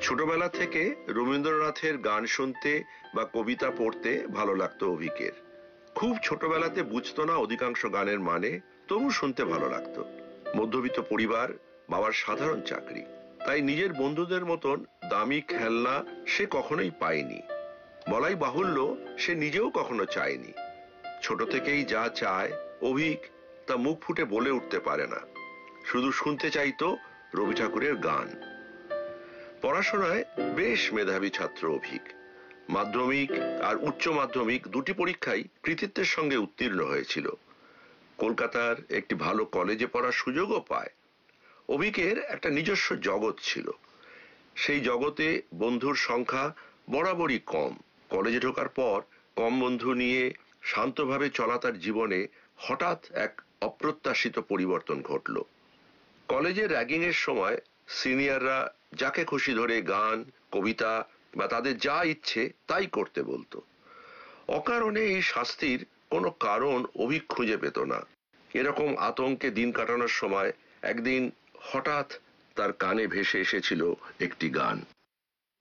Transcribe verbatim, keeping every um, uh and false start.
ছোটবেলা থেকে রবীন্দ্রনাথের গান শুনতে বা কবিতা পড়তে ভালো লাগতো অভিকের। খুব ছোটবেলাতে বুঝতো না অধিকাংশ গানের মানে, তবু শুনতে ভালো লাগতো। মধ্যবিত্ত পরিবার, বাবার সাধারণ চাকরি, তাই নিজের বন্ধুদের মতন দামি খেলনা সে কখনোই পায়নি। বলাই বাহুল্য, সে নিজেও কখনো চায়নি। ছোট থেকেই যা চায় অভিক তা মুখ ফুটে বলে উঠতে পারে না, শুধু শুনতে চাইতো রবি ঠাকুরের গান। পড়াশোনায় বেশ মেধাবী ছাত্র অভিক। মাধ্যমিক আর উচ্চ মাধ্যমিক দুটি পরীক্ষায় কৃতিত্বের সঙ্গে উত্তীর্ণ হয়েছিল। কলকাতার একটি ভালো কলেজে পড়ার সুযোগও পায়। অভিকের একটা নিজস্ব জগৎ ছিল। সেই জগতে বন্ধুর সংখ্যা বরাবরই কম। কলেজে ঢোকার পর কম বন্ধু নিয়ে শান্তভাবে চলা তার জীবনে হঠাৎ এক অপ্রত্যাশিত পরিবর্তন ঘটল। কলেজে র্যাগিং এর সময় সিনিয়ররা যাকে খুশি ধরে গান, কবিতা বা তাদের যা ইচ্ছে তাই করতে বলতো। অকারণে এই শাস্তির কোনো কারণ অভিক খুঁজে পেত না। এরকম আতঙ্কে দিন কাটানোর সময় একদিন হঠাৎ তার কানে ভেসে এসেছিল একটি গান।